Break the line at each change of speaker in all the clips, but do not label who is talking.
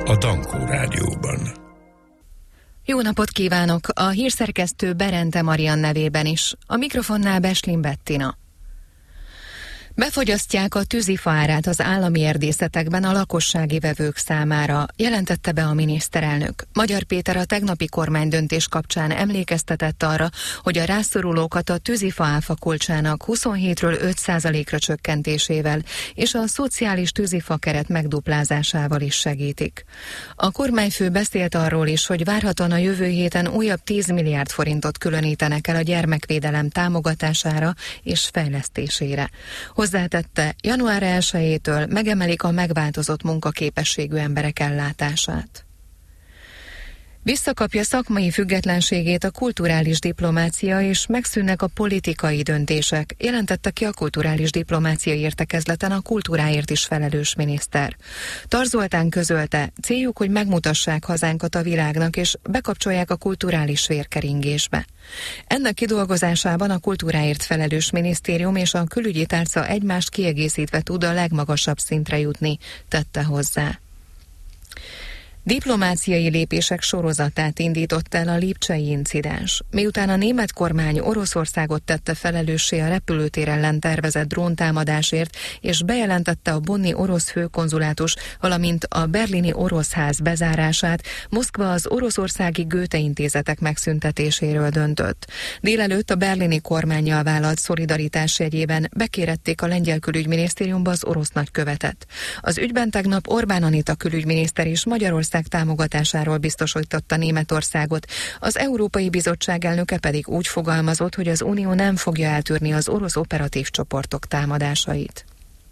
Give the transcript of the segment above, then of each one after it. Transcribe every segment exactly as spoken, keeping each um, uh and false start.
a Dankó Rádióban.
Jó napot kívánok! A hírszerkesztő Berente Marian nevében is. A mikrofonnál Beslin Bettina. Befogyasztják a tűzifa árát az állami erdészetekben a lakossági vevők számára, jelentette be a miniszterelnök. Magyar Péter a tegnapi kormánydöntés kapcsán emlékeztetett arra, hogy a rászorulókat a tűzifa áfa kulcsának huszonhétről öt százalékra csökkentésével és a szociális tűzifa keret megduplázásával is segítik. A kormányfő beszélt arról is, hogy várhatóan a jövő héten újabb tíz milliárd forintot különítenek el a gyermekvédelem támogatására és fejlesztésére. Hozzátette, január elsejétől megemelik a megváltozott munkaképességű emberek ellátását. Visszakapja szakmai függetlenségét a kulturális diplomácia, és megszűnnek a politikai döntések, jelentette ki a kulturális diplomácia értekezleten a kultúráért is felelős miniszter. Tarz Zoltán közölte, céljuk, hogy megmutassák hazánkat a világnak, és bekapcsolják a kulturális vérkeringésbe. Ennek kidolgozásában a kultúráért felelős minisztérium és a külügyi tárca egymást kiegészítve tud a legmagasabb szintre jutni, tette hozzá. Diplomáciai lépések sorozatát indított el a lipcsei incidens. Miután a német kormány Oroszországot tette felelőssé a repülőtér ellen tervezett dróntámadásért, és bejelentette a bonni orosz főkonzulátus, valamint a berlini orosz ház bezárását, Moszkva az oroszországi Goethe intézetek megszüntetéséről döntött. Délelőtt a berlini kormánnyal vállalt szolidaritás jegyében bekérették a lengyel külügyminisztériumba az orosz nagykövetet. Az ügyben tegnap Orbán Anita külügyminiszter is Magyarország támogatásáról biztosította Németországot. Az Európai Bizottság elnöke pedig úgy fogalmazott, hogy az Unió nem fogja eltűrni az orosz operatív csoportok támadásait.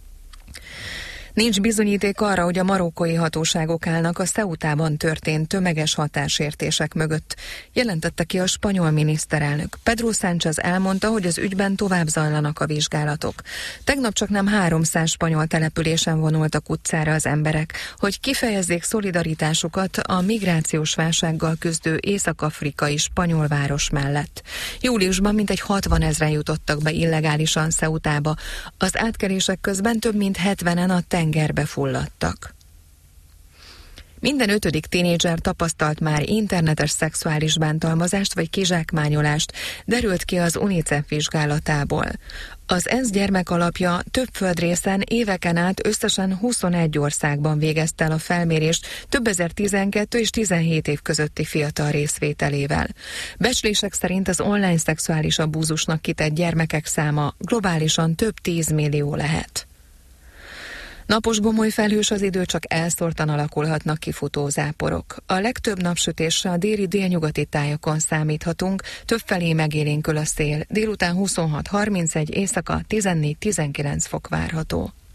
Nincs bizonyíték arra, hogy a marokkói hatóságok állnak a Ceutában történt tömeges hatásértések mögött, jelentette ki a spanyol miniszterelnök. Pedro Sánchez elmondta, hogy az ügyben tovább zajlanak a vizsgálatok. Tegnap csak nem háromszáz spanyol településen vonultak utcára az emberek, hogy kifejezzék szolidaritásukat a migrációs válsággal küzdő észak-afrikai spanyol város mellett. Júliusban mintegy hatvanezren jutottak be illegálisan Ceutába. Az átkelések közben több mint hetvenen a tengerbe fulladtak. Minden ötödik tínédzser tapasztalt már internetes szexuális bántalmazást vagy kizsákmányolást, derült ki az UNICEF vizsgálatából. Az ENSZ gyermekalapja több földrészen éveken át összesen huszonegy országban végezte el a felmérést több ezer tizenkét és tizenhét év közötti fiatal részvételével. Becslések szerint az online szexuális abúzusnak kitett gyermekek száma globálisan több tízmillió lehet. Napos gomoly felhős az idő, csak elszórtan alakulhatnak kifutó záporok. A legtöbb napsütésre a déli délnyugati tájakon számíthatunk, többfelé megélénkül a szél. Délután huszonhat harmincegy, éjszaka tizennégy tizenkilenc fok várható.